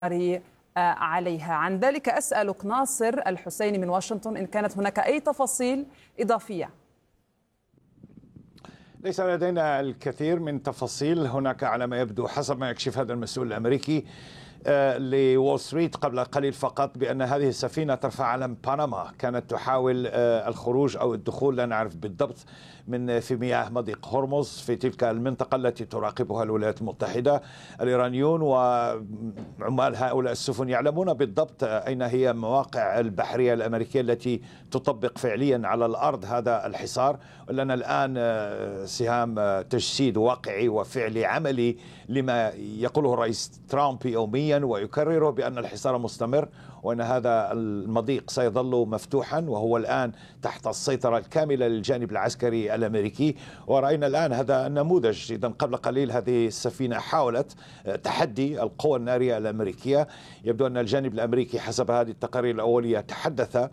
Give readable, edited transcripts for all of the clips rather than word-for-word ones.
عليها. عن ذلك أسألك ناصر الحسيني من واشنطن إن كانت هناك أي تفاصيل إضافية. ليس لدينا الكثير من تفاصيل. هناك على ما يبدو حسب ما يكشف هذا المسؤول الأمريكي لوول ستريت قبل قليل فقط بأن هذه السفينة ترفع علم بنما كانت تحاول الخروج أو الدخول، لا نعرف بالضبط، في مياه مضيق هرمز في تلك المنطقة التي تراقبها الولايات المتحدة. الإيرانيون وعمال هؤلاء السفن يعلمون بالضبط أين هي مواقع البحرية الأمريكية التي تطبق فعليا على الأرض هذا الحصار. لنا الآن سهام تجسيد واقعي وفعلي عملي لما يقوله الرئيس ترامب يوميا ويكرره بأن الحصار مستمر وأن هذا المضيق سيظل مفتوحا، وهو الآن تحت السيطرة الكاملة للجانب العسكري الأمريكي. ورأينا الآن هذا النموذج. إذن قبل قليل هذه السفينة حاولت تحدي القوى النارية الأمريكية. يبدو أن الجانب الأمريكي حسب هذه التقارير الأولية تحدث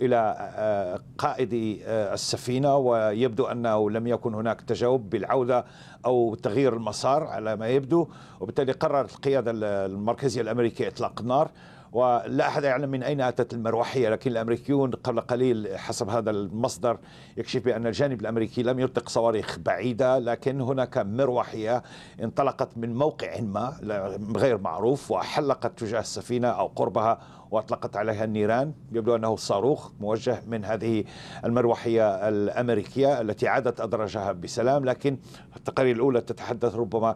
إلى قائد السفينة، ويبدو أنه لم يكن هناك تجاوب بالعودة أو تغيير المسار على ما يبدو، وبالتالي قررت القيادة المركزية الأمريكية إطلاق النار. ولا أحد يعلم من أين أتت المروحية، لكن الأمريكيون قبل قليل حسب هذا المصدر يكشف بأن الجانب الأمريكي لم يطلق صواريخ بعيدة، لكن هناك مروحية انطلقت من موقع ما غير معروف وحلقت تجاه السفينة أو قربها وأطلقت عليها النيران. يبدو أنه صاروخ موجه من هذه المروحية الأمريكية التي عادت أدراجها بسلام، لكن التقارير الأولى تتحدث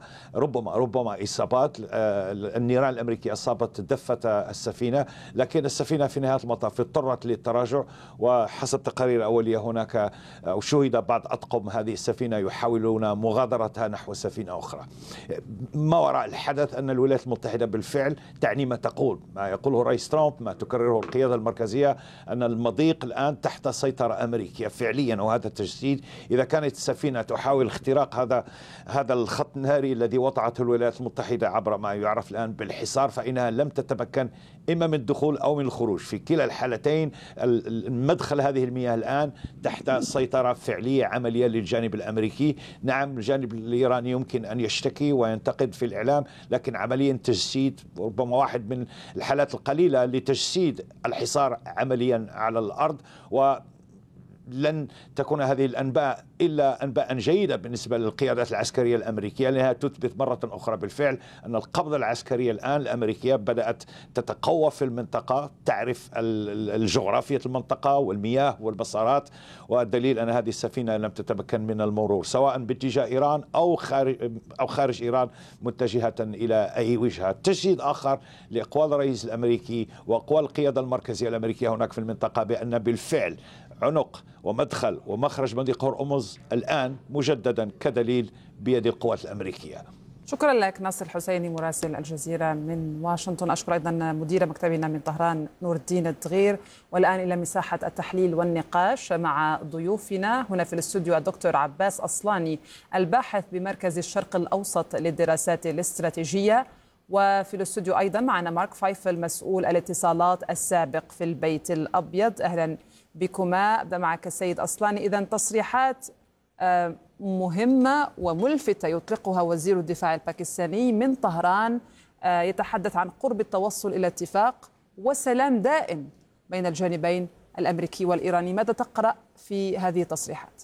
ربما إصابات. النيران الأمريكية أصابت دفة السفينة، لكن السفينة في نهاية المطاف اضطرت للتراجع. وحسب تقارير أولية هناك أو شهد بعض أطقم هذه السفينة يحاولون مغادرتها نحو سفينة أخرى. ما وراء الحدث أن الولايات المتحدة بالفعل تعني ما تقول، ما يقوله الرئيس ترامب، ما تكرره القيادة المركزية، أن المضيق الآن تحت سيطرة أمريكية فعليا. وهذا التجسيد إذا كانت السفينة تحاول اختراق هذا الخط الناري الذي وضعته الولايات المتحدة عبر ما يعرف الآن بالحصار، فإنها لم تتمكن إما من الدخول أو من الخروج. في كلا الحالتين مدخل هذه المياه الآن تحت سيطرة فعلية عملية للجانب الأمريكي. نعم الجانب الإيراني يمكن أن يشتكي وينتقد في الإعلام، لكن عمليا تجسيد ربما واحد من الحالات القليلة لتجسيد الحصار عمليا على الأرض. ولن تكون هذه الأنباء إلا أنباء جيدة بالنسبة للقيادات العسكرية الأمريكية، لأنها تثبت مرة أخرى بالفعل أن القبضة العسكرية الآن الأمريكية بدأت تتقوى في المنطقة، تعرف الجغرافية المنطقة والمياه والبصارات. والدليل أن هذه السفينة لم تتمكن من المرور سواء باتجاه إيران أو خارج إيران متجهة إلى أي وجهة. تجسيد آخر لأقوال الرئيس الأمريكي وأقوال القيادة المركزية الأمريكية هناك في المنطقة بأن بالفعل عنق ومدخل ومخرج مضيق هرمز الآن مجددا كدليل بيد القوات الأمريكية. شكرا لك ناصر الحسيني مراسل الجزيرة من واشنطن. أشكر أيضا مدير مكتبنا من طهران نور الدين الدغير. والآن إلى مساحة التحليل والنقاش مع ضيوفنا هنا في الاستوديو الدكتور عباس أصلاني الباحث بمركز الشرق الأوسط للدراسات الاستراتيجية، وفي الاستوديو أيضا معنا مارك فايفل مسؤول الاتصالات السابق في البيت الأبيض. أهلا بكما. أبدأ معك السيد أصلاني. إذن تصريحات مهمة وملفتة يطلقها وزير الدفاع الباكستاني من طهران، يتحدث عن قرب التوصل إلى اتفاق وسلام دائم بين الجانبين الأمريكي والإيراني. ماذا تقرأ في هذه التصريحات؟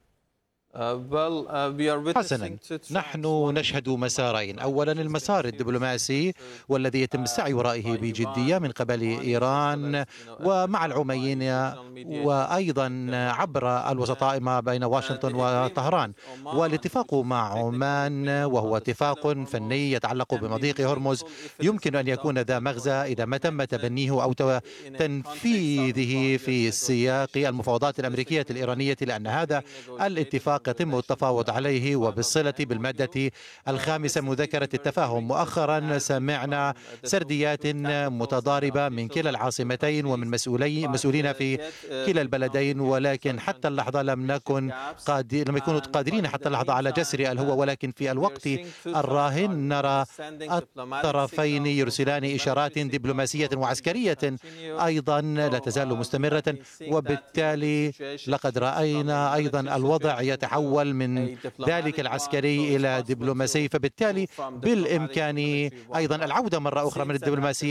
حسنا، نحن نشهد مسارين. أولا المسار الدبلوماسي والذي يتم السعي ورائه بجدية من قبل إيران ومع العميين وأيضا عبر الوسطاء ما بين واشنطن وطهران، والاتفاق مع عمان وهو اتفاق فني يتعلق بمضيق هرمز يمكن أن يكون ذا مغزى إذا ما تم تبنيه أو تنفيذه في سياق المفاوضات الأمريكية الإيرانية، لأن هذا الاتفاق يتم التفاوض عليه وبالصلة بالمادة الخامسة مذكرة التفاهم. مؤخرا سمعنا سرديات متضاربة من كلا العاصمتين ومن مسؤولين في كلا البلدين، ولكن حتى اللحظة لم يكونوا قادرين حتى اللحظة على جسر الهوى. ولكن في الوقت الراهن نرى الطرفين يرسلان إشارات دبلوماسية وعسكرية أيضا لا تزال مستمرة، وبالتالي لقد رأينا أيضا الوضع يتحول نتحول من ذلك العسكري إلى دبلوماسي، فبالتالي بالإمكان أيضا العودة مرة أخرى من الدبلوماسية